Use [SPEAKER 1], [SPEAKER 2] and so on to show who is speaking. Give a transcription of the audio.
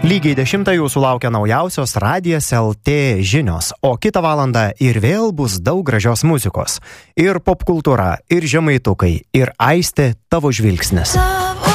[SPEAKER 1] Lygiai 10 jūsų laukia naujausios Radijas LT žinios, o kitą valandą ir vėl bus daug gražios muzikos. Ir popkultūra, ir žemaitukai, ir Aistė tavo žvilgsnis.